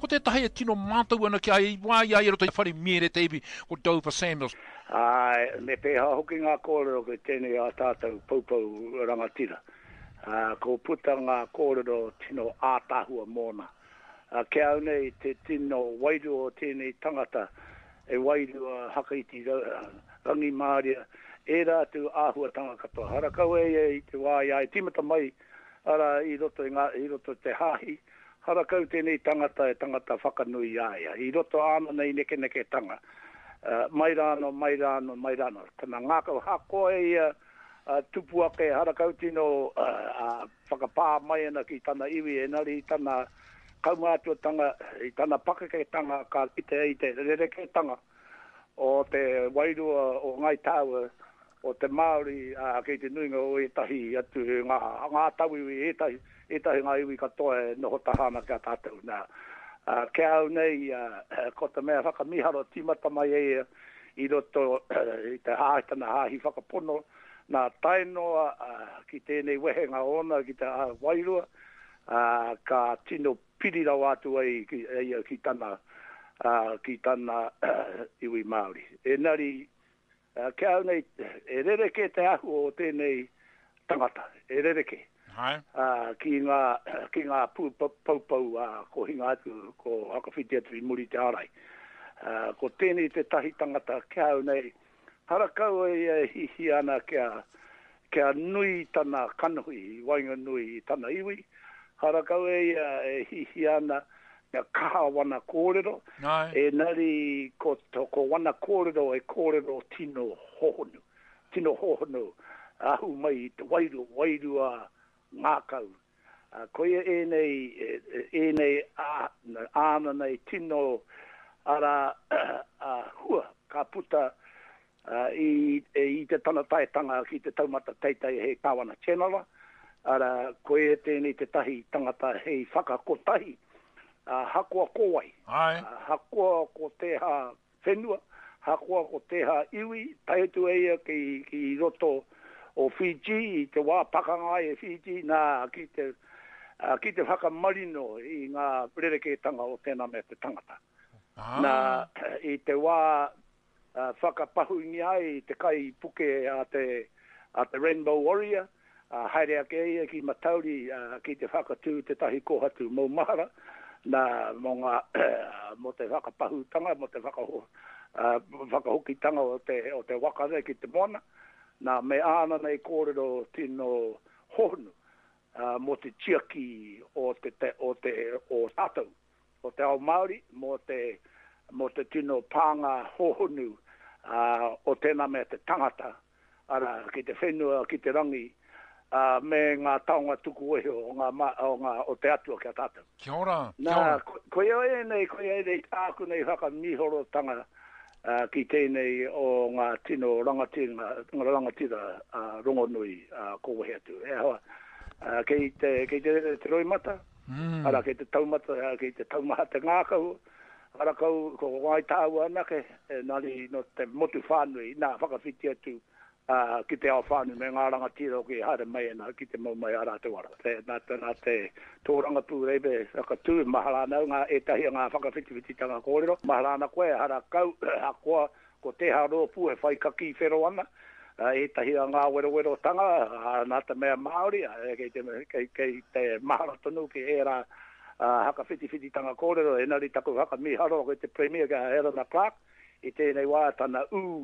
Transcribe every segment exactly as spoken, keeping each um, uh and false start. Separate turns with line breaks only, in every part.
te tahi e tino mātou ana ki ai wā ia i roto i whare mere te iwi o Dover Samuels.
Ai, me peha hoki ngā kōrero ke tēnei a tātou paupau rangatira. Uh, ko puta ngā kōrero tino ātahua mōna. Uh, ke au nei te tino wairu o tēnei tangata e wairu a hakaiti rangi Māria. E rā tu āhua tanga katoa. Hara kau e i te wāi ai timata mai ara i roto, i ngā, i roto te hahi. Hara kau tēnei tangata e tangata whakanui aia. I roto āna nei neke neke tanga. Uh, mai rāno, mai rāno, mai rāno. Tana ngākau hako e ia uh, tupu ake hara kau tino uh, uh, whakapā mai ana ki tana iwi e nari i tana kaumātua tanga, i tana pakake tanga ka ite i te rereke tanga o te wairua o ngai tāua o te Māori uh, kei te nuinga o etahi atu ngā, ngā tau iwi etahi, etahi ngā iwi katoa e noho tahana kia tātou. Nā, uh, ke au nei, uh, ko te mea whakamiharo timata mai e i roto uh, i te hātana hāhi whakapono, nā tainoa uh, ki tēnei wehenga ona ki te uh, wairua, uh, ka tino pirirau atu ai ki, ai, ki tana, uh, ki tana uh, iwi Māori. E nari, Uh, ke au nei, e rereke te ahu o tēnei tangata, e rereke.
Hai.
Uh, ki ngā, ki ngā paupau uh, ko hinga atu, ko hakawhiti atu i muri te arai. Uh, ko tēnei te tahi tangata, ke au nei, harakau e uh, hihi ana kia, kia nui tana kanahui, wainga nui tana iwi. Harakau e uh, e hihi ana, ia kaha wana kōrero,
Nai.
e nari ko, to, ko wana kōrero e kōrero tino hohonu, tino hohonu, ahu mai te wairu, wairu a ngākau. Uh, koia e nei, e, e nei a, āna nei tino ara uh, uh, hua, ka puta uh, i, e, i te tana taetanga ki te taumata teitai he kawana chenala, ara koia tēnei te tahi tangata hei whakakotahi, Uh, hakoa kowai, uh, hakoa ko te ha whenua, hakoa ko te ha iwi, taitu eia ki, ki roto o Fiji, i te wā pakangai e Fiji, nā ki te, uh, ki te whakamarino i ngā rereketanga o tēnā me te tangata. Ah. Nā i te wā uh, whakapahuingi ai, te kai puke a te, a te Rainbow Warrior, uh, haere ake eia ki Matauri, uh, ki te whakatū te tahi kohatu mō mahara, nā mo ngā, uh, mo te whakapahutanga, mo te whakaho, uh, whakahokitanga o te, o te wakare ki te moana, nā me āna nei kōrero tino honu, uh, mo te tiaki o te, te, o te, o tātou, o te ao Māori, mo te, mo te tino pānga honu, uh, o tēnā me te tangata, ara ki te whenua, ki te rangi, Uh, me ngā taonga tuku e o ngā, o ngā o te atua kia tātou.
Kia ora, kia
ora.
Nā,
koe e nei, koe e nei tāku nei haka mihoro tanga uh, ki tēnei o ngā tino rangatira, ngā rangatira uh, rongonui uh, kowe atu. E hoa, uh, kei te, kei te, te roimata, mm. ara kei te taumata, kei te taumaha te ngākau, ara kau ko wai tāua anake, e nari no te motu whānui, nā whakawhiti atu, Uh, ki te ao whānu me ngā rangatira o ki haere mai ena, ki te mau mai ara te wara. Te, nā te, nā te tōranga pū reibe, aka tū, maharana au ngā etahi ngā whakawhiti tanga kōrero, maharana koe, hara kau, a koa, ko te haro pū, he whai kaki whero ana, uh, etahi ngā wero wero tanga, uh, nā te mea Māori, uh, kei, te, kei, kei te mahara tonu, ki e ra uh, haka whiti whiti tanga kōrero, e nari taku haka miharo, ki te Premier, ka Helena Clark, i tēnei wā tana u,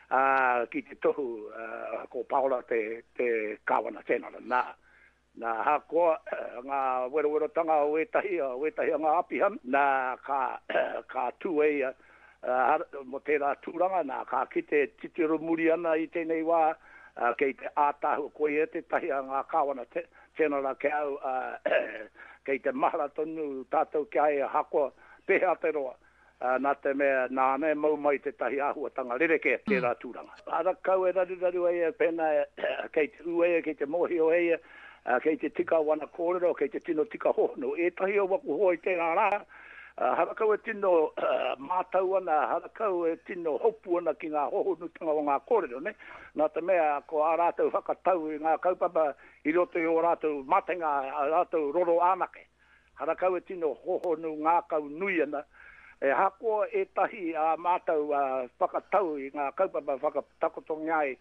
Uh, ki te tohu uh, ko Paola te, te kawana tēnara. Nā, nā hakoa uh, ngā wero wero tanga o etahi, o etahi ngā apihan, nā ka, uh, ka tū eia uh, mo tērā tūranga, nā ka ki te titiro muri ana i tēnei wā, uh, kei te ātahu koe e te tahi a ngā kawana te, tēnara ke au, uh, kei te mahara tonu tātou kia e hakoa peha te roa. Uh, nā te mea nāne mau mai te tahi āhuatanga rereke tērā tūranga. Ara kau e raru raru eia pēnā uh, kei te ueia, kei te mohi o eia, uh, kei te tika wana kōrero, kei te tino tika hono. E tahi o waku hoi tēnā rā, uh, hara kau e tino uh, mātau ana, hara kau e tino hopu ana ki ngā hohonu tanga o ngā kōrero, ne? Nā te mea ko ā rātou whakatau i ngā kaupapa i roto i o rātou matenga, a rātou roro ānake. harakau e tino hoho nu ngā kau nui ana, e hako e tahi a mātau a whakatau i ngā kaupapa whakatakotongai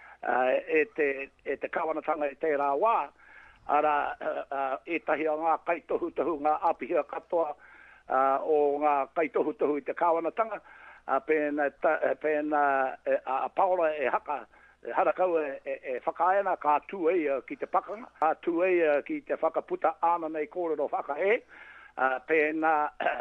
e te, e te kawanatanga e te rā wā, ara uh, e tahi o ngā kaitohu-tohu, ngā apihia katoa uh, o ngā kaitohu-tohu i te kawanatanga, uh, pēna, ta, pēna uh, a Paula e haka, e harakau e, e, e whakaena kā tūei uh, ki te pakanga, kā tūei uh, ki te whakaputa ana nei kōrero whakae, uh, pēna,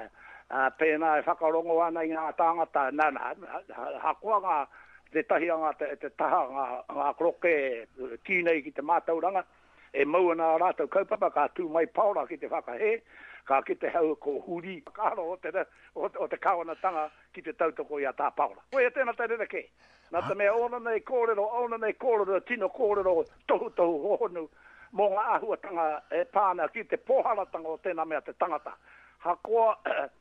uh, pēna e whakarongo ana i ngā tāngata, nana, hakoa ngā te tahi o ngā te, te taha ngā, ngā kroke tīnei ki te mātauranga, e maua nā rātou kaupapa, ka tū mai Paula ki te whakahe, ka ki te hau ko huri, kāro o te, o, o te kawanatanga ki te tautoko i a tā Paula. Koe e tēnā te rereke. Nā te mea ona nei kōrero, ona nei kōrero, tino kōrero, tohu tohu hohonu, mō ngā ahuatanga e pāna ki te pōharatanga o tēnā mea te tangata. Hakoa,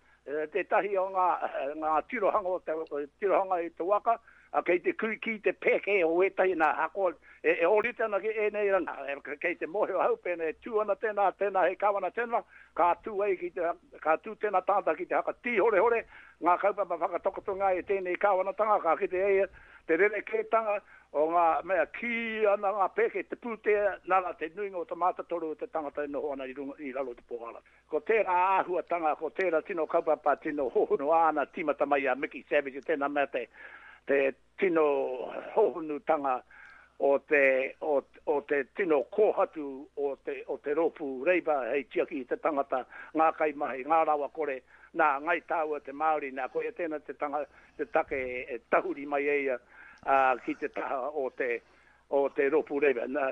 te tahi o ngā, ngā tirohanga o te tirohanga i te waka, a kei te kui ki te peke o etahi nā hako e, e orite ana ki e nei rana e, kei te mohe o haupene e tūana tēnā tēnā he kawana tēnā ka tū ei ki te ka tū tēnā tāta ki te haka tī hore hore ngā kaupapa whakatokotonga e tēnei kawana tanga ka ki te eia te rere kētanga o ngā mea ki ana ngā peke te pūte nara te nuinga o te mātatoru o te tangata ino hoana i, runga, i ralo te pōhala. Ko tērā āhua tanga, ko tērā tino kaupapa tino hohunu ana timata mai a Mickey Savage tēnā mea te te tino hohunu tanga o te, o, o te tino kōhatu o te, o te ropu reiba hei tiaki i te tangata ngā kai mahi, ngā rawa kore, nā ngai tāua te Māori, nā koe tēnā te, tanga, te take e tahuri mai eia uh, ki te taha o te, o te ropu reiba. Nā,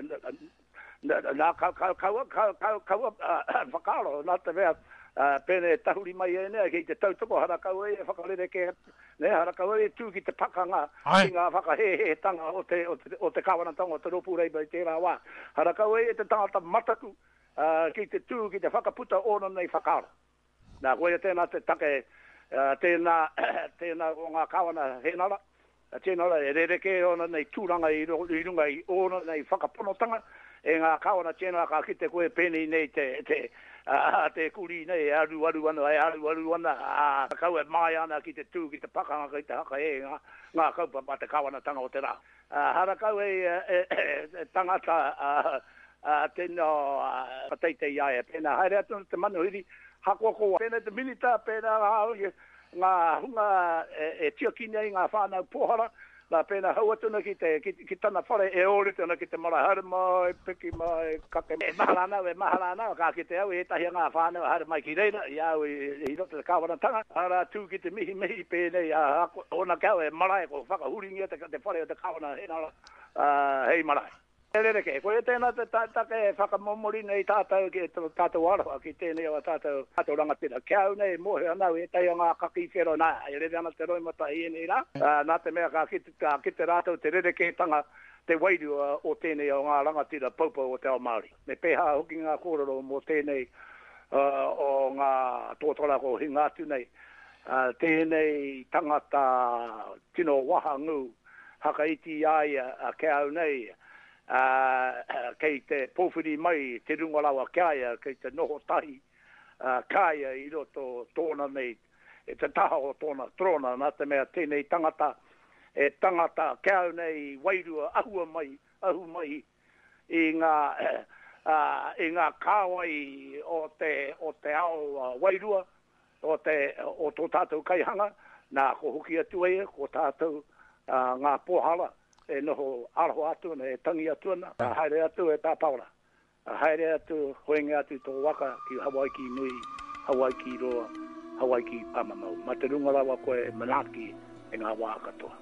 nā, nā kaua, kaua, kaua, kaua, whakaro, nā te mea, Uh, pene tahuri mai e nea, ki te tautoko harakau e whakarere ke, ne, harakau e tū ki te pakanga, ki ngā whakahehe tanga o te, o te, o te kawanatanga o te ropu reiba i tērā wā. Harakau e te tangata mataku, uh, ki te tū ki te whakaputa ona nei whakara. Nā, koe tēnā te take, uh, tēnā, tēnā o ngā kawana henara, tēnā e rereke ona nei tūranga i, i runga i ona nei whakaponotanga, e ngā kawana tēnā ka ki te koe pēni nei te, te Ah, te kuri nei, aru aru ana, aru aru ana, ah, kau e mai ana ki te tū, ki te pakanga, ki te haka e, ngā, ngā kaupa pa te kawanatanga o te rā. Ah, hara kau e, e, e tangata, ah, ah, tēnā, ah, pateite iae, pēnā, haere atu te manuhiri, hako koa, pēnā te minita, pēnā, ngā hunga e, e tiakinei, ngā whānau pōhara, nā pēnā hauatuna ki te, ki, ki tana whare e ori tuna ki te mara hara mai, piki mai, kake, e maharanau, e maharanau, ka ki te au, e tahi ngā whānau, hara mai ki reina, i au, i, i rote te kawanatanga, hara tū ki te mihi mihi pēnei, a, ona kau e marae, ko whakahuringia te, te whare o te kawana, henara, uh, hei marae. Rereke, koe tēnā te tātake e whakamomori nei tātou ki tātou aroha ki tēnei o tātou tātou rangatira. Kiau nei mohe anau e tei o ngā kaki whero nā, e rere ana te roimata i eni rā. Uh, nā te mea ka ki te, ka, ki te rātou te rereke tanga te wairu o tēnei o ngā rangatira paupa o te ao Māori. Me pēhā hoki ngā kōrero mō tēnei uh, o ngā tōtorako hingātu nei. Uh, tēnei tangata tino wahangu hakaiti aia a kiau nei. Uh, kei te pōwhiri mai te rungarawa kāia, kei te noho tahi uh, kāia i roto tōna nei, e te taha o tōna trona, nā te mea tēnei tangata, e tangata kāu nei wairua ahua mai, ahu mai i ngā, uh, i ngā kāwai o te, o te ao uh, wairua, o, te, o tō tātou kaihanga, nā ko hoki atu e, ko tātou uh, ngā pōhala, e noho aroho atu, e tangi atu ana, haere atu e tā Paula. Haere atu, hoenge atu tō waka ki Hawaii ki Nui, Hawaii ki Roa, Hawaii ki Pamamau. Ma te runga rawa koe manaki e ngā wā katoa.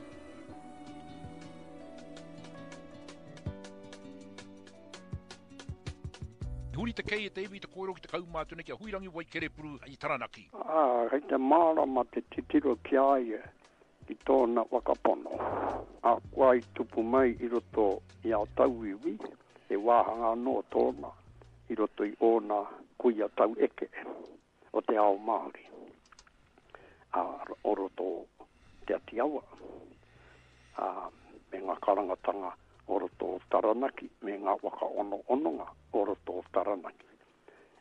Huri te kei e te iwi te koero ki te kaumātune ki a huirangi wai kere puru i Taranaki.
Ah, hei te mārama te titiro ki aia ki tōna wakapono. A kuai tupu mai i roto i au tauiwi, e wāhanga no tōna, i roto i ōna kuia tau eke, o te ao Māori. A o roto te atiawa, a, me ngā karangatanga o roto Taranaki, me ngā waka ono ononga o roto Taranaki.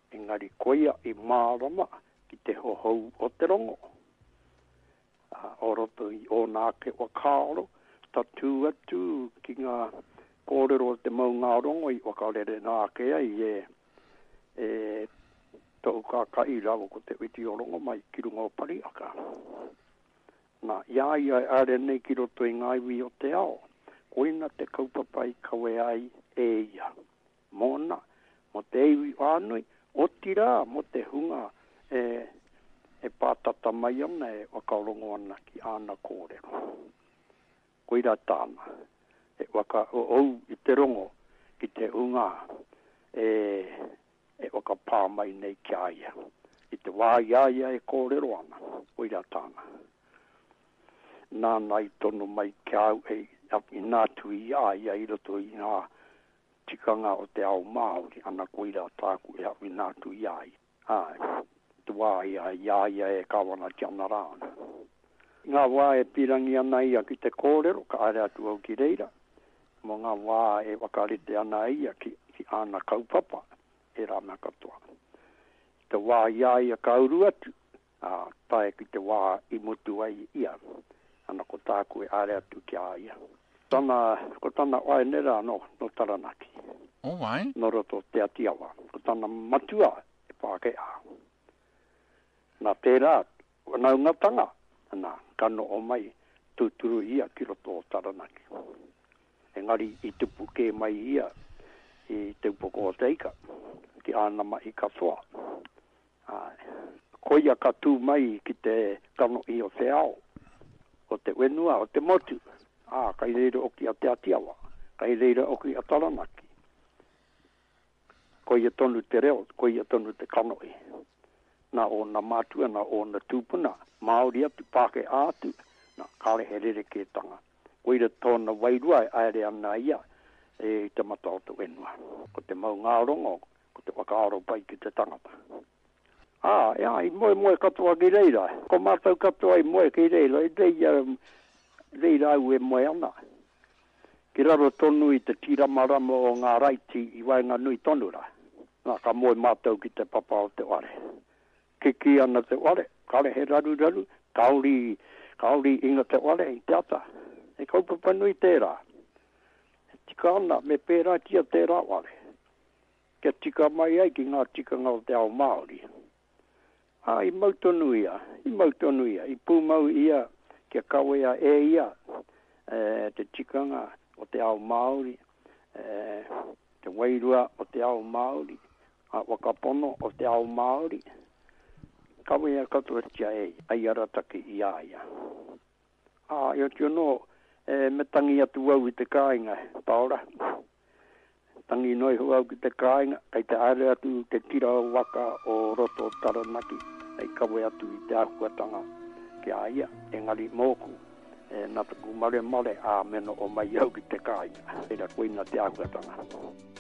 engari koia i mārama ki te hohou o te rongo. Uh, o roto i o nāke o kāro, tatu atu ki ngā kōrero te mau ngā rongo i wakarere nāke ai e, e tau kā kai rawa ko te witi o rongo mai ki runga o pariaka. Nā, ia ia are nei ki roto i ngaiwi o te ao, koina te kaupapai kawe ai e ia. Mona, mo te iwi anui, o tira mo te hunga e, e pātata mai ana e wakarongo ana ki ana kōrero. Koira tāna, e waka o au i te rongo ki te hunga e, e waka pā mai nei ki aia. I te wā iaia e kōrero ana, koira tāna. Nā nai tonu mai ki au e i nātu i aia i roto i ngā tikanga o te ao Māori, ana koira tāku e i nātu i ai. Ai, te wā ia iaia e kawana tiana rāna. Ngā wā e pirangi ana ia ki te kōrero, ka are atu au ki reira. Mo ngā wā e wakarite ana ia ki, ki ana kaupapa, e rāna katoa. Te wā iaia ka uru atu, a, tae ki te wā i mutu ai ia. Ana ko tāku e are atu ki aia. Tana, ko tana oai nera no, no Taranaki.
O mai?
No roto te atiawa. Ko tana matua e pāke a. Nā tērā, nā ungatanga, nā kano o mai tūturu ia ki roto o Taranaki. Engari i tupu ke mai ia i te upoko o teika, ki ānama i katoa. Koia ka tū mai ki te kano i o te ao. O te wenua, o te motu. Ah, kai reira oki a te atiawa. Kai reira oki a Taranaki. Koia tonu te reo, koia tonu te kanoi. Nā o na mātua, nā o na tūpuna. Māori atu, pāke ātu. Nā kāre he rere ke tanga. Koira tōna wairua e aere ana ia. E te mata o te wenua. Ko te mau ngārongo, ko te wakaaro pai ki te tangata. Ah, ia, i moe moe katoa ki reira. Ko mātou katoa i moe ki reira. I reira, reira au e moe ana. Ki raro tonu i te tiramarama o ngā raiti i wainga nui tonura. Nā, ka moe mātou ki te papa o te ware. Kiki ana te ware. Kare he raru raru. Kauri, kauri inga te ware i te ata. E kaupapa nui tērā. Tika ana, me pērā tia tērā ware. Kia tika mai ai ki ngā tikanga o te ao Māori. Ah, i mautonu ia, i mautonu ia, i pūmau ia, kia kawea e ia, e, te tikanga o te ao Māori, e, te wairua o te ao Māori, a wakapono o te ao Māori, kawea katoa tia e, ai arataki i aia. Ah, i o tiono, e, me tangi atu au i te kāinga, paora. Tangi noi huau ki te kāinga, kai te are atu te tira o waka o roto Taranaki. Ei kawe atu i te akuatanga ki aia, engari mōku, e nata ku mare mare a meno o mai au ki te kāinga. Eira koina te akuatanga.